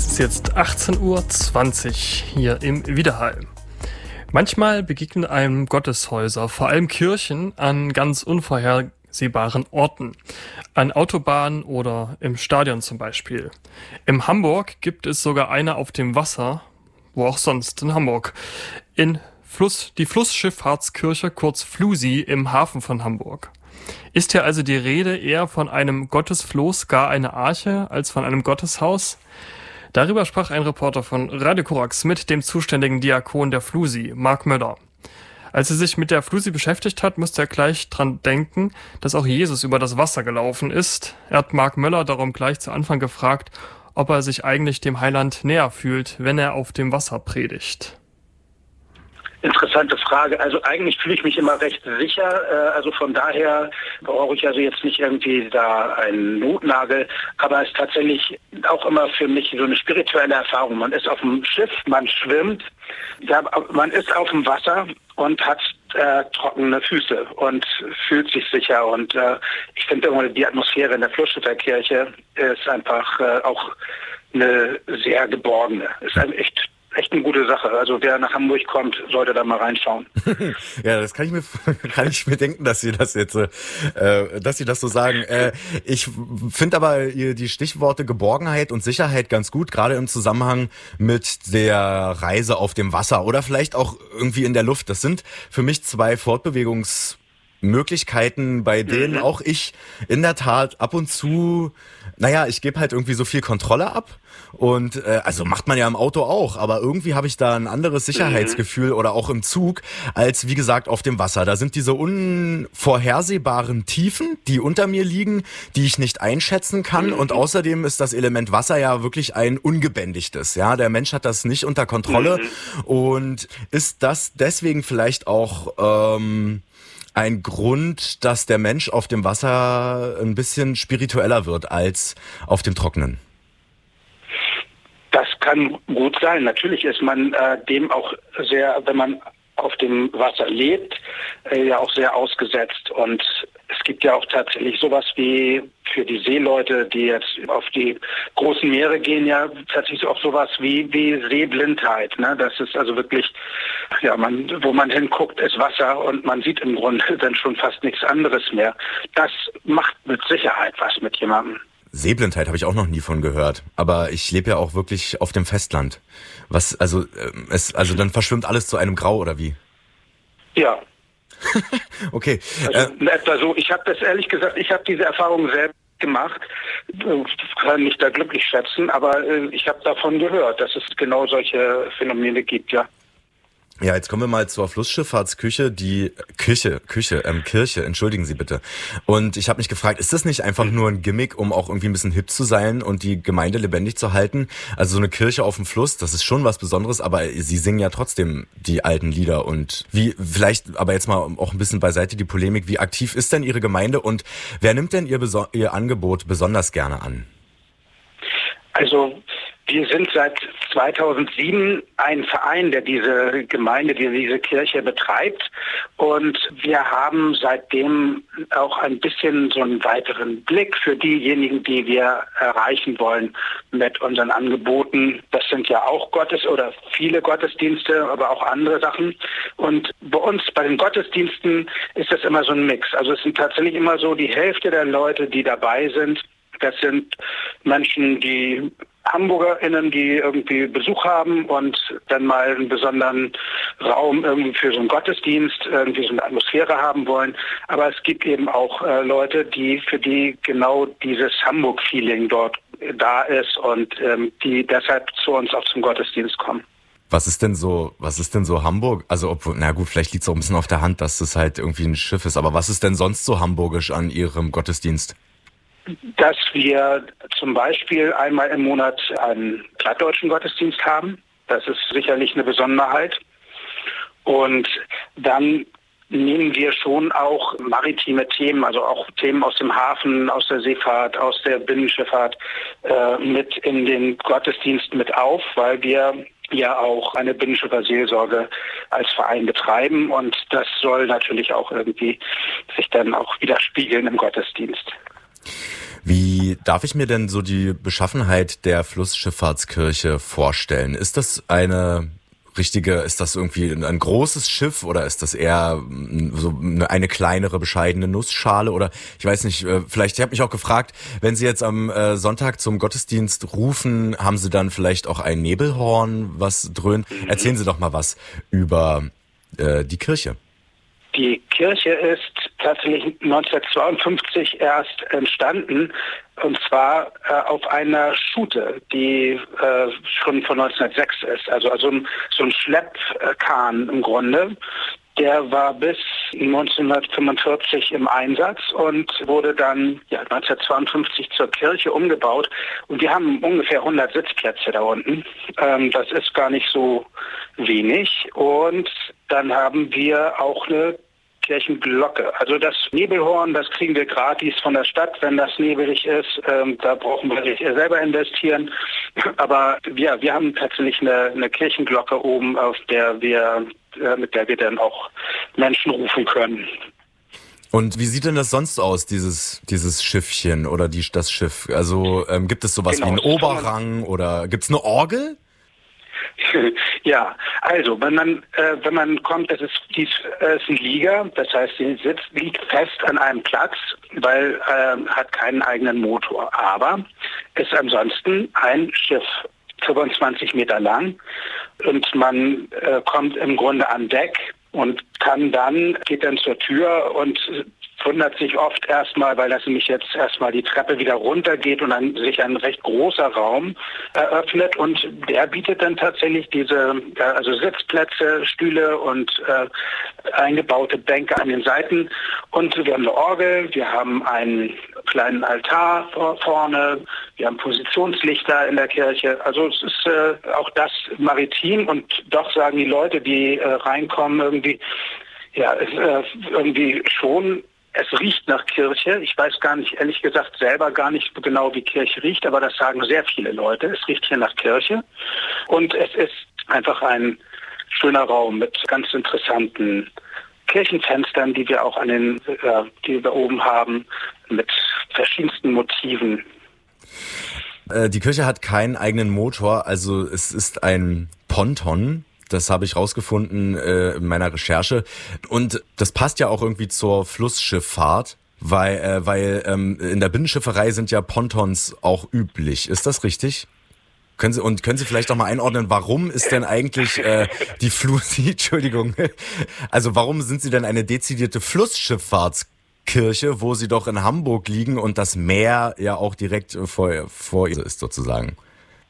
ist jetzt 18:20 Uhr hier im Widerhall. Manchmal begegnen einem Gotteshäuser, vor allem Kirchen, an ganz unvorhersehbaren Orten. An Autobahnen oder im Stadion zum Beispiel. In Hamburg gibt es sogar eine auf dem Wasser, wo auch sonst in Hamburg. Die Flussschifffahrtskirche, kurz Flusi, im Hafen von Hamburg. Ist hier also die Rede eher von einem Gottesfloß, gar eine Arche, als von einem Gotteshaus? Darüber sprach ein Reporter von Radio Korax mit dem zuständigen Diakon der Flusi, Marc Möller. Als er sich mit der Flusi beschäftigt hat, musste er gleich dran denken, dass auch Jesus über das Wasser gelaufen ist. Er hat Marc Möller darum gleich zu Anfang gefragt, ob er sich eigentlich dem Heiland näher fühlt, wenn er auf dem Wasser predigt. Interessante Frage. Also eigentlich fühle ich mich immer recht sicher. Also von daher brauche ich also jetzt nicht irgendwie da einen Notnagel. Aber es ist tatsächlich auch immer für mich so eine spirituelle Erfahrung. Man ist auf dem Schiff, man schwimmt, man ist auf dem Wasser und hat trockene Füße und fühlt sich sicher. Und ich finde irgendwie die Atmosphäre in der Flussschifferkirche ist einfach auch eine sehr geborgene. Ist ein echt eine gute Sache. Also wer nach Hamburg kommt, sollte da mal reinschauen. Ja, das kann ich mir denken, dass Sie das jetzt, dass Sie das so sagen. Ich finde aber die Stichworte Geborgenheit und Sicherheit ganz gut, gerade im Zusammenhang mit der Reise auf dem Wasser oder vielleicht auch irgendwie in der Luft. Das sind für mich zwei Fortbewegungsmöglichkeiten, bei denen auch ich in der Tat ab und zu, ich gebe halt irgendwie so viel Kontrolle ab. Und also macht man ja im Auto auch, aber irgendwie habe ich da ein anderes Sicherheitsgefühl oder auch im Zug als, wie gesagt, auf dem Wasser. Da sind diese unvorhersehbaren Tiefen, die unter mir liegen, die ich nicht einschätzen kann. Und außerdem ist das Element Wasser ja wirklich ein ungebändigtes. Ja, der Mensch hat das nicht unter Kontrolle. Und ist das deswegen vielleicht auch ein Grund, dass der Mensch auf dem Wasser ein bisschen spiritueller wird als auf dem Trockenen? Das kann gut sein. Natürlich ist man dem auch sehr, wenn man auf dem Wasser lebt, ja auch sehr ausgesetzt. Und es gibt ja auch tatsächlich sowas wie für die Seeleute, die jetzt auf die großen Meere gehen, ja tatsächlich auch sowas wie Sehblindheit. Ne? Das ist also wirklich, wo man hinguckt, ist Wasser und man sieht im Grunde dann schon fast nichts anderes mehr. Das macht mit Sicherheit was mit jemandem. Sehblindheit habe ich auch noch nie von gehört, aber ich lebe ja auch wirklich auf dem Festland. Also dann verschwimmt alles zu einem Grau oder wie? Ja. Okay. Also etwa so. Ich habe das ehrlich gesagt, diese Erfahrung selbst gemacht, kann mich da glücklich schätzen, aber ich habe davon gehört, dass es genau solche Phänomene gibt, ja. Ja, jetzt kommen wir mal zur Flussschifffahrtskirche, Kirche, entschuldigen Sie bitte. Und ich habe mich gefragt, ist das nicht einfach nur ein Gimmick, um auch irgendwie ein bisschen hip zu sein und die Gemeinde lebendig zu halten? Also so eine Kirche auf dem Fluss, das ist schon was Besonderes, aber Sie singen ja trotzdem die alten Lieder. Und vielleicht, aber jetzt mal auch ein bisschen beiseite die Polemik, wie aktiv ist denn Ihre Gemeinde und wer nimmt denn Ihr Angebot besonders gerne an? Also wir sind seit 2007 ein Verein, der diese Gemeinde, diese Kirche betreibt. Und wir haben seitdem auch ein bisschen so einen weiteren Blick für diejenigen, die wir erreichen wollen mit unseren Angeboten. Das sind ja auch viele Gottesdienste, aber auch andere Sachen. Und bei uns, bei den Gottesdiensten, ist das immer so ein Mix. Also es sind tatsächlich immer so die Hälfte der Leute, die dabei sind. Das sind Menschen, die HamburgerInnen, die irgendwie Besuch haben und dann mal einen besonderen Raum irgendwie für so einen Gottesdienst, irgendwie so eine Atmosphäre haben wollen. Aber es gibt eben auch Leute, für die genau dieses Hamburg-Feeling dort da ist und die deshalb zu uns auch zum Gottesdienst kommen. Was ist denn so Hamburg? Also, vielleicht liegt es auch ein bisschen auf der Hand, dass das halt irgendwie ein Schiff ist. Aber was ist denn sonst so hamburgisch an Ihrem Gottesdienst? Dass wir zum Beispiel einmal im Monat einen plattdeutschen Gottesdienst haben. Das ist sicherlich eine Besonderheit. Und dann nehmen wir schon auch maritime Themen, also auch Themen aus dem Hafen, aus der Seefahrt, aus der Binnenschifffahrt mit in den Gottesdienst mit auf, weil wir ja auch eine Binnenschifferseelsorge als Verein betreiben. Und das soll natürlich auch irgendwie sich dann auch widerspiegeln im Gottesdienst. Wie darf ich mir denn so die Beschaffenheit der Flussschifffahrtskirche vorstellen? Ist das ist das irgendwie ein großes Schiff oder ist das eher so eine kleinere, bescheidene Nussschale oder ich weiß nicht, vielleicht, ich habe mich auch gefragt, wenn Sie jetzt am Sonntag zum Gottesdienst rufen, haben Sie dann vielleicht auch ein Nebelhorn, was dröhnt? Erzählen Sie doch mal was über die Kirche. Die Kirche ist tatsächlich 1952 erst entstanden, und zwar auf einer Schute, die schon von 1906 ist. Also so ein Schleppkahn im Grunde. Der war bis 1945 im Einsatz und wurde dann 1952 zur Kirche umgebaut. Und wir haben ungefähr 100 Sitzplätze da unten. Das ist gar nicht so wenig. Und dann haben wir auch eine Kirchenglocke. Also das Nebelhorn, das kriegen wir gratis von der Stadt, wenn das nebelig ist. Da brauchen wir nicht selber investieren. Aber wir haben tatsächlich eine Kirchenglocke oben, mit der wir dann auch Menschen rufen können. Und wie sieht denn das sonst aus, dieses Schiffchen oder das Schiff? Also gibt es sowas wie einen Oberrang oder gibt's eine Orgel? Ja, also wenn man kommt, es ist ein Lieger, das heißt, der Sitz liegt fest an einem Platz, weil hat keinen eigenen Motor, aber ist ansonsten ein Schiff, 25 Meter lang, und man kommt im Grunde an Deck und geht dann zur Tür und wundert sich oft erstmal, weil das nämlich jetzt erstmal die Treppe wieder runtergeht und dann sich ein recht großer Raum eröffnet, und der bietet dann tatsächlich also Sitzplätze, Stühle und eingebaute Bänke an den Seiten, und wir haben eine Orgel, wir haben einen kleinen Altar vorne, wir haben Positionslichter in der Kirche, also es ist auch das maritim, und doch sagen die Leute, die reinkommen, irgendwie schon, es riecht nach Kirche. Ich weiß gar nicht, ehrlich gesagt, selber gar nicht genau, wie Kirche riecht, aber das sagen sehr viele Leute. Es riecht hier nach Kirche. Und es ist einfach ein schöner Raum mit ganz interessanten Kirchenfenstern, die wir auch die wir oben haben, mit verschiedensten Motiven. Die Kirche hat keinen eigenen Motor, also es ist ein Ponton. Das habe ich rausgefunden in meiner Recherche. Und das passt ja auch irgendwie zur Flussschifffahrt, weil in der Binnenschifferei sind ja Pontons auch üblich. Ist das richtig? Können Sie vielleicht doch mal einordnen, warum ist denn eigentlich Entschuldigung, also warum sind Sie denn eine dezidierte Flussschifffahrtskirche, wo Sie doch in Hamburg liegen und das Meer ja auch direkt vor ihr ist sozusagen?